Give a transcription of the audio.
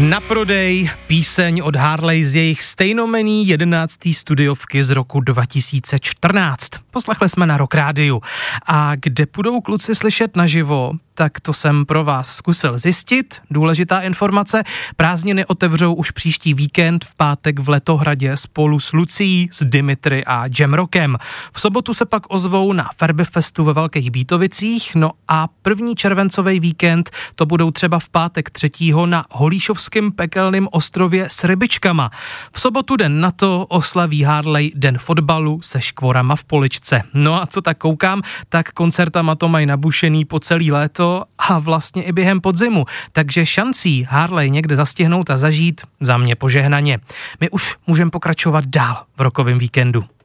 Na prodej píseň od Harley z jejich stejnomenný 11. studiovky z roku 2014. Poslechli jsme na Rock Rádiu. A kde budou kluci slyšet naživo, tak to jsem pro vás zkusil zjistit. Důležitá informace, prázdniny otevřou už příští víkend v pátek v Letohradě spolu s Lucií, s Dimitri a Jamrockem. V sobotu se pak ozvou na Ferbifestu ve Velkých Bítovicích, no a první červencový víkend to budou třeba v pátek 3. na Holíšovském pekelném ostrově s rybičkama. V sobotu den na to oslaví Harley den fotbalu se škvorama v Poličce. No a co tak koukám, tak koncertama to mají nabušený po celý léto a vlastně i během podzimu, takže šancí Harley někde zastihnout a zažít za mě požehnaně. My už můžeme pokračovat dál v rokovém víkendu.